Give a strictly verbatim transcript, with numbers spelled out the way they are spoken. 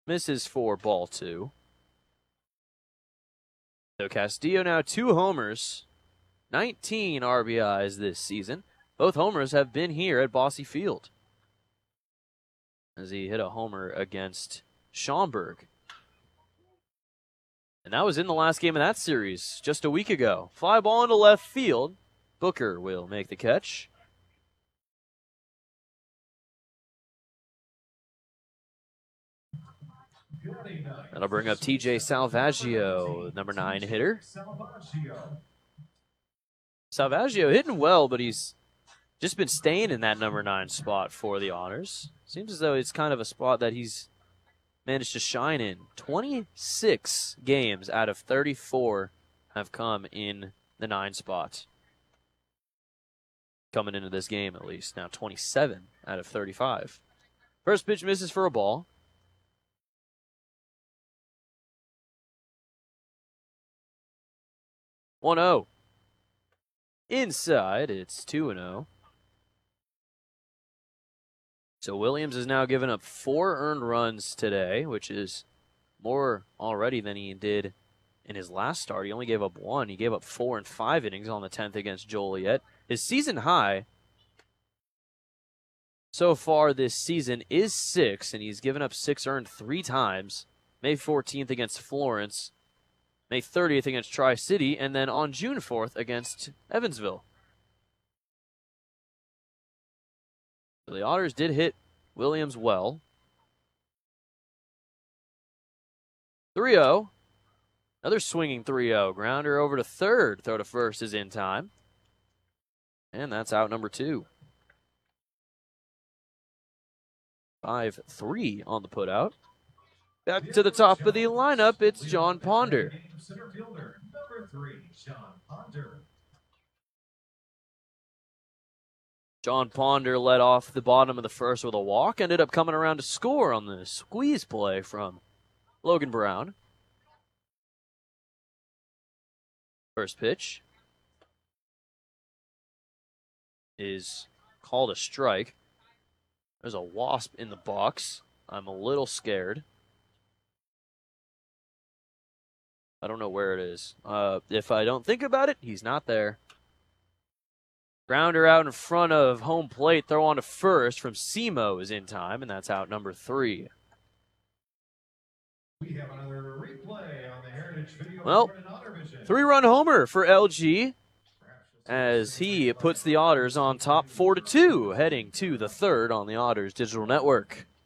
Misses for ball two. So Castillo now two homers, nineteen R B Is this season. Both homers have been here at Bosse Field, as he hit a homer against Schaumburg. And that was in the last game of that series just a week ago. Fly ball into left field. Booker will make the catch. That'll bring up T J Salvaggio, number nine hitter. Salvaggio hitting well, but he's just been staying in that number nine spot for the Honors. Seems as though it's kind of a spot that he's managed to shine in. twenty-six games out of thirty-four have come in the nine spot. Coming into this game, at least. Now twenty-seven out of thirty-five. First pitch misses for a ball. one oh. Inside, it's two and oh. So Williams has now given up four earned runs today, which is more already than he did in his last start. He only gave up one. He gave up four in five innings on the tenth against Joliet. His season high so far this season is six, and he's given up six earned three times. May fourteenth against Florence, May thirtieth against Tri-City, and then on June fourth against Evansville. So the Otters did hit Williams well. three oh. Another swinging three oh. Grounder over to third. Throw to first is in time. And that's out number two. five three on the putout. Back to the top of the lineup, it's John Ponder. Center fielder, number three, Sean Ponder. John Ponder led off the bottom of the first with a walk, ended up coming around to score on the squeeze play from Logan Brown. First pitch is called a strike. There's a wasp in the box. I'm a little scared. I don't know where it is. Uh, if I don't think about it, he's not there. Grounder out in front of home plate. Throw on to first from Simo is in time, and that's out number three. We have another replay on the Heritage Video Well, Board and Otter Vision. Three-run homer for L G as he puts the Otters on top four to two, heading to the third on the Otters Digital Network.